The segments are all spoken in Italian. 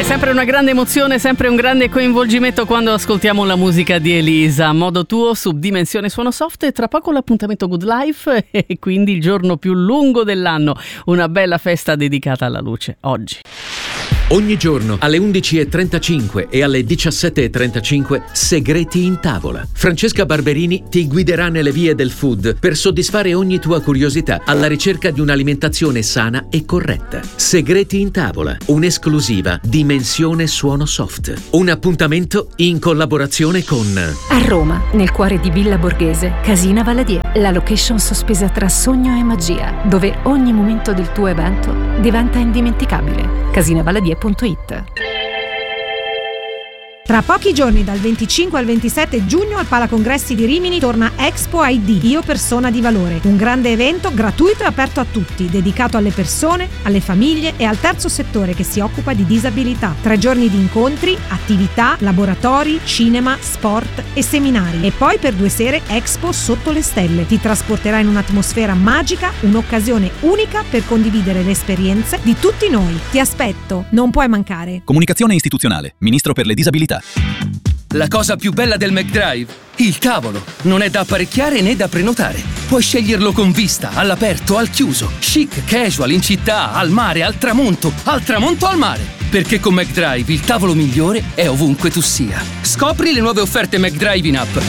È sempre una grande emozione, sempre un grande coinvolgimento quando ascoltiamo la musica di Elisa. Modo tuo su Dimensione Suono Soft, e tra poco l'appuntamento Good Life e quindi il giorno più lungo dell'anno. Una bella festa dedicata alla luce oggi. Ogni giorno alle 11.35 e alle 17.35 Segreti in tavola. Francesca Barberini ti guiderà nelle vie del food per soddisfare ogni tua curiosità alla ricerca di un'alimentazione sana e corretta. Segreti in tavola, un'esclusiva Dimensione Suono Soft. Un appuntamento in collaborazione con... A Roma, nel cuore di Villa Borghese, Casina Valadier, la location sospesa tra sogno e magia, dove ogni momento del tuo evento diventa indimenticabile. Casinavaladier.it. Tra pochi giorni, dal 25 al 27 giugno, al Palacongressi di Rimini torna Expo ID, Io Persona di Valore, un grande evento gratuito e aperto a tutti, dedicato alle persone, alle famiglie e al terzo settore che si occupa di disabilità. 3 giorni di incontri, attività, laboratori, cinema, sport e seminari. E poi per 2 sere Expo Sotto le Stelle. Ti trasporterà in un'atmosfera magica, un'occasione unica per condividere le esperienze di tutti noi. Ti aspetto, non puoi mancare. Comunicazione istituzionale, Ministro per le Disabilità. La cosa più bella del McDrive? Il tavolo. Non è da apparecchiare né da prenotare. Puoi sceglierlo con vista, all'aperto, al chiuso, chic, casual, in città, al mare, al tramonto al mare. Perché con McDrive il tavolo migliore è ovunque tu sia. Scopri le nuove offerte McDrive in app.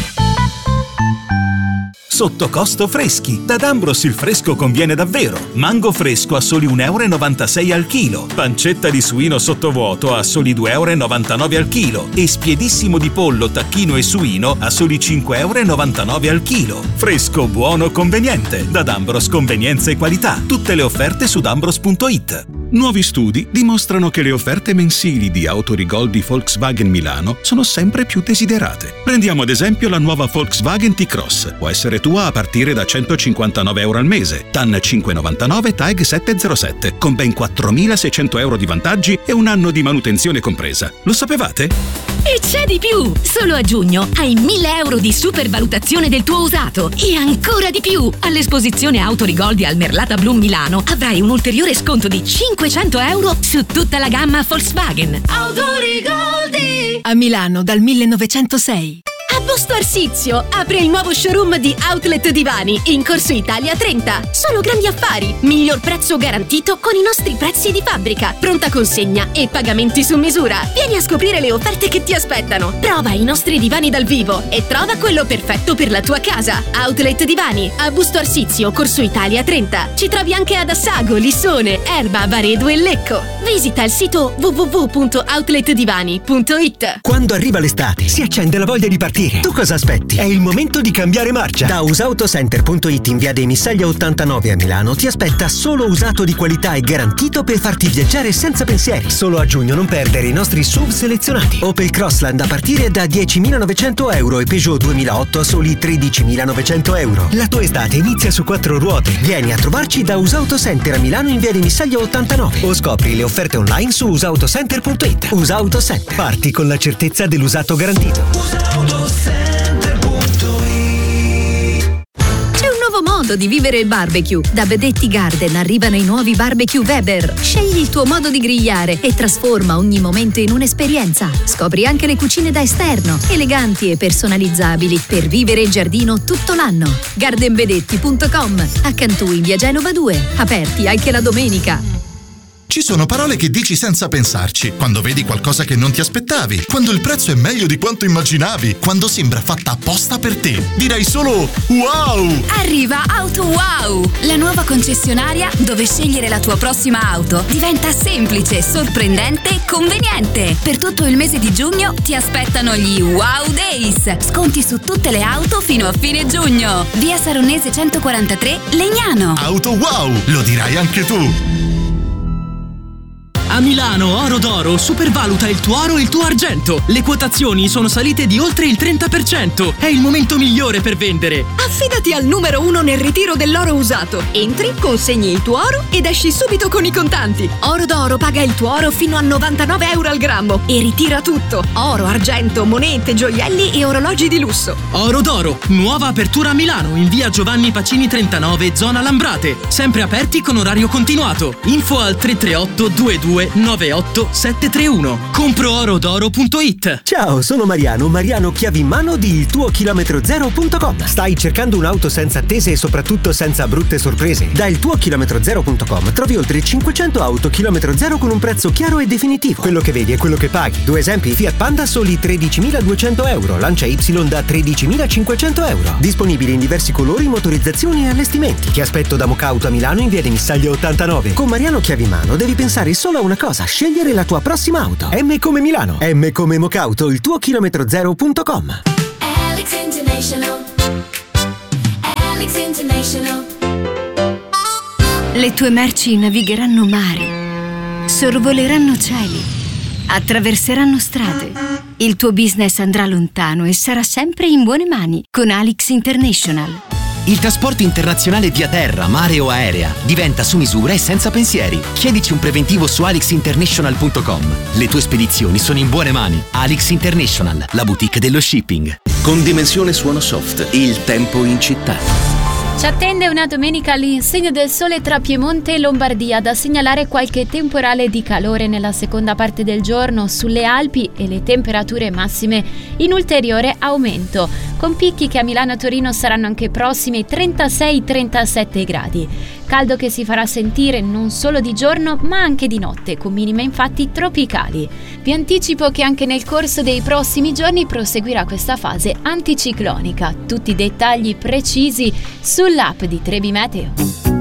Sotto costo freschi. Da D'Ambros il fresco conviene davvero. Mango fresco a soli 1,96 € al chilo. Pancetta di suino sottovuoto a soli 2,99 € al chilo. E spiedissimo di pollo, tacchino e suino a soli 5,99 € al chilo. Fresco, buono, conveniente. Da D'Ambros convenienza e qualità. Tutte le offerte su D'Ambros.it. Nuovi studi dimostrano che le offerte mensili di Autorigol di Volkswagen Milano sono sempre più desiderate. Prendiamo ad esempio la nuova Volkswagen T-Cross. Può essere tua a partire da 159 € al mese, TAN 599, TAG 707, con ben 4.600 € di vantaggi e un anno di manutenzione compresa. Lo sapevate? E c'è di più! Solo a giugno hai 1.000 € di supervalutazione del tuo usato e ancora di più! All'esposizione Autorigol di Almerlata Bloom Milano avrai un ulteriore sconto di 500 € su tutta la gamma Volkswagen. Autorigoldi! A Milano dal 1906. A Busto Arsizio apre il nuovo showroom di Outlet Divani in Corso Italia 30. Solo grandi affari, miglior prezzo garantito con i nostri prezzi di fabbrica, pronta consegna e pagamenti su misura. Vieni a scoprire le offerte che ti aspettano. Prova i nostri divani dal vivo e trova quello perfetto per la tua casa. Outlet Divani a Busto Arsizio, Corso Italia 30. Ci trovi anche ad Assago, Lissone, Erba, Varedo e Lecco. Visita il sito www.outletdivani.it. Quando arriva l'estate si accende la voglia di partire. Tu cosa aspetti? È il momento di cambiare marcia. Da usautocenter.it in via dei Missaglia 89 a Milano ti aspetta solo usato di qualità e garantito per farti viaggiare senza pensieri. Solo a giugno non perdere i nostri SUV selezionati. Opel Crossland a partire da 10.900 € e Peugeot 2008 a soli 13.900 €. La tua estate inizia su 4 ruote. Vieni a trovarci da Usautocenter a Milano in via dei Missaglia 89 o scopri le offerte online su usautocenter.it. Usautocenter. Parti con la certezza dell'usato garantito. C'è un nuovo modo di vivere il barbecue. Da Bedetti Garden arrivano i nuovi barbecue Weber. Scegli il tuo modo di grigliare e trasforma ogni momento in un'esperienza. Scopri anche le cucine da esterno, eleganti e personalizzabili per vivere il giardino tutto l'anno. Gardenbedetti.com, a Cantù in via Genova 2, aperti anche la domenica. Ci sono parole che dici senza pensarci, quando vedi qualcosa che non ti aspettavi, quando il prezzo è meglio di quanto immaginavi, quando sembra fatta apposta per te. Direi solo wow! Arriva Auto Wow, la nuova concessionaria dove scegliere la tua prossima auto diventa semplice, sorprendente e conveniente. Per tutto il mese di giugno ti aspettano gli Wow Days. Sconti su tutte le auto fino a fine giugno. Via Saronese 143, Legnano. Auto Wow, lo dirai anche tu. A Milano Oro d'Oro supervaluta il tuo oro e il tuo argento. Le quotazioni sono salite di oltre il 30%. È il momento migliore per vendere. Affidati al numero 1 nel ritiro dell'oro usato. Entri, consegni il tuo oro ed esci subito con i contanti. Oro d'Oro paga il tuo oro fino a 99 € al grammo e ritira tutto. Oro, argento, monete, gioielli e orologi di lusso. Oro d'Oro, nuova apertura a Milano in via Giovanni Pacini 39, zona Lambrate. Sempre aperti con orario continuato. Info al 338 22 329 98 731. ComprooroDoro.it. Ciao, sono Mariano chiavi in mano di iltuochilometrozero.com. Stai cercando un'auto senza attese e soprattutto senza brutte sorprese? Da iltuochilometrozero.com trovi oltre 500 auto chilometro zero con un prezzo chiaro e definitivo. Quello che vedi è quello che paghi. 2 esempi: Fiat Panda soli 13.200 euro, Lancia Y da 13.500 euro. Disponibili in diversi colori, motorizzazioni e allestimenti. Ti aspetto da Mocauto a Milano in via dei Missaglia 89. Con Mariano chiavi in mano devi pensare solo a una cosa: scegliere la tua prossima auto. M come Milano, M come Mocauto, iltuochilometrozero.com. Alex International. Alex International. Le tue merci navigheranno mari, sorvoleranno cieli, attraverseranno strade. Il tuo business andrà lontano e sarà sempre in buone mani con Alex International. Il trasporto internazionale via terra, mare o aerea diventa su misura e senza pensieri. Chiedici un preventivo su alexinternational.com. Le tue spedizioni sono in buone mani. Alex International, la boutique dello shipping. Con Dimensione Suono Soft, il tempo in città. Ci attende una domenica all'insegna del sole tra Piemonte e Lombardia, da segnalare qualche temporale di calore nella seconda parte del giorno sulle Alpi e le temperature massime in ulteriore aumento, con picchi che a Milano e Torino saranno anche prossimi ai 36-37 gradi. Caldo che si farà sentire non solo di giorno ma anche di notte, con minime infatti tropicali. Vi anticipo che anche nel corso dei prossimi giorni proseguirà questa fase anticiclonica. Tutti i dettagli precisi sull'app di Trebi Meteo.